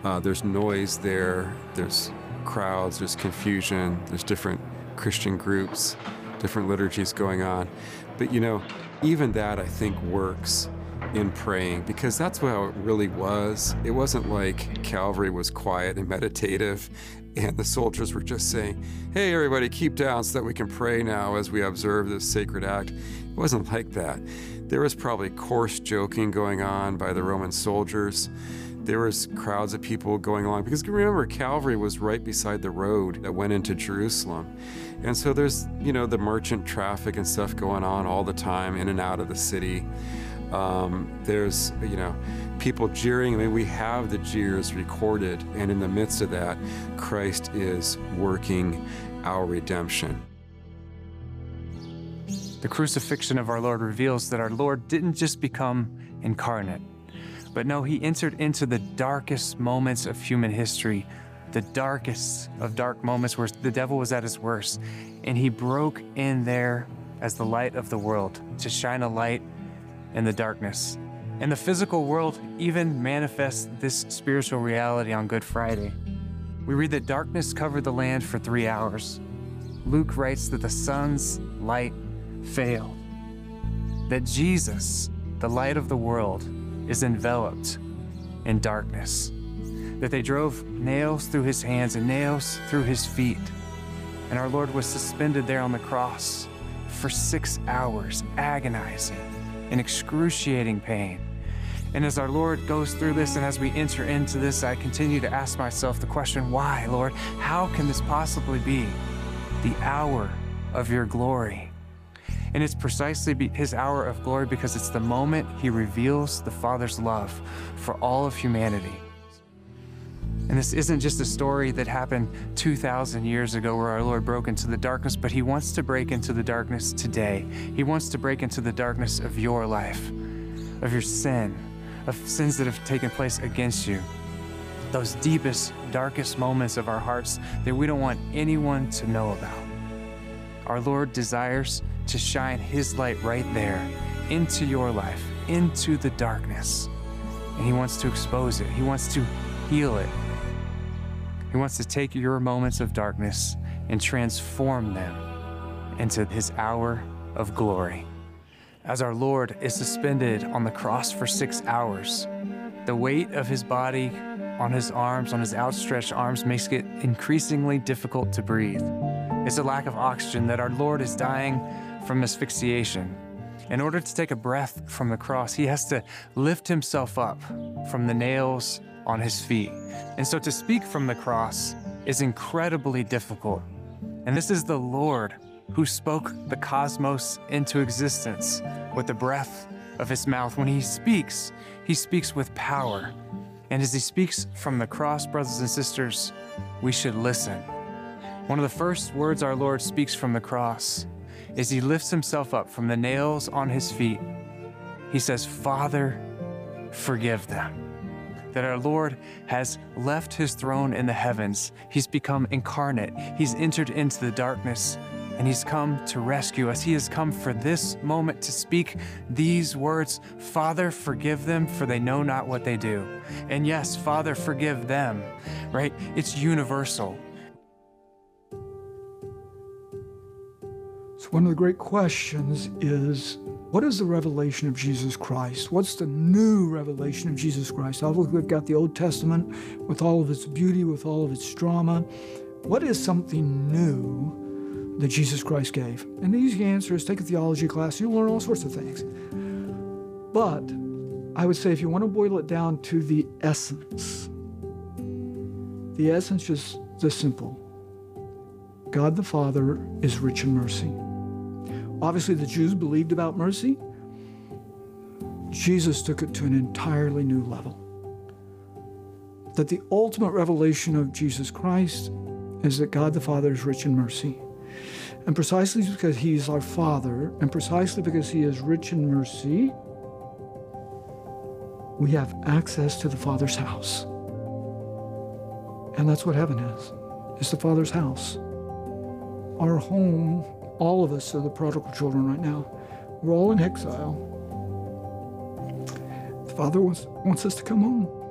There's noise there, there's crowds, there's confusion, there's different Christian groups, different liturgies going on. But even that I think works in praying, because that's how it really was. It wasn't like Calvary was quiet and meditative and the soldiers were just saying, hey, everybody, keep down so that we can pray now as we observe this sacred act. It wasn't like that. There was probably coarse joking going on by the Roman soldiers. There was crowds of people going along, because remember, Calvary was right beside the road that went into Jerusalem. And so there's, the merchant traffic and stuff going on all the time in and out of the city. There's, people jeering. I mean, we have the jeers recorded, and in the midst of that, Christ is working our redemption. The crucifixion of our Lord reveals that our Lord didn't just become incarnate, but no, he entered into the darkest moments of human history, the darkest of dark moments where the devil was at his worst, and he broke in there as the light of the world to shine a light in the darkness. And the physical world even manifests this spiritual reality on Good Friday. We read that darkness covered the land for 3 hours. Luke writes that the sun's light failed, that Jesus, the light of the world, is enveloped in darkness, that they drove nails through his hands and nails through his feet, and our Lord was suspended there on the cross for 6 hours, agonizing in excruciating pain. And as our Lord goes through this, and as we enter into this, I continue to ask myself the question, why, Lord? How can this possibly be the hour of your glory? And it's precisely his hour of glory because it's the moment he reveals the Father's love for all of humanity. And this isn't just a story that happened 2,000 years ago where our Lord broke into the darkness, but he wants to break into the darkness today. He wants to break into the darkness of your life, of your sin, of sins that have taken place against you. Those deepest, darkest moments of our hearts that we don't want anyone to know about. Our Lord desires to shine his light right there into your life, into the darkness. And he wants to expose it. He wants to heal it. He wants to take your moments of darkness and transform them into his hour of glory. As our Lord is suspended on the cross for 6 hours, the weight of his body on his arms, on his outstretched arms, makes it increasingly difficult to breathe. It's a lack of oxygen that our Lord is dying from asphyxiation. In order to take a breath from the cross, he has to lift himself up from the nails on his feet. And so to speak from the cross is incredibly difficult. And this is the Lord who spoke the cosmos into existence with the breath of his mouth. When he speaks with power. And as he speaks from the cross, brothers and sisters, we should listen. One of the first words our Lord speaks from the cross is he lifts himself up from the nails on his feet. He says, Father, forgive them. That our Lord has left his throne in the heavens. He's become incarnate. He's entered into the darkness, and he's come to rescue us. He has come for this moment to speak these words, Father, forgive them, for they know not what they do. And yes, Father, forgive them, right? It's universal. So one of the great questions is, what is the revelation of Jesus Christ? What's the new revelation of Jesus Christ? Obviously, we've got the Old Testament with all of its beauty, with all of its drama. What is something new that Jesus Christ gave? And the easy answer is take a theology class. You'll learn all sorts of things. But I would say if you want to boil it down to the essence is this simple. God the Father is rich in mercy. Obviously, the Jews believed about mercy. Jesus took it to an entirely new level. That the ultimate revelation of Jesus Christ is that God the Father is rich in mercy. And precisely because he is our Father, and precisely because he is rich in mercy, we have access to the Father's house. And that's what heaven is. It's the Father's house. Our home, all of us are the prodigal children right now. We're all in exile. The Father wants us to come home.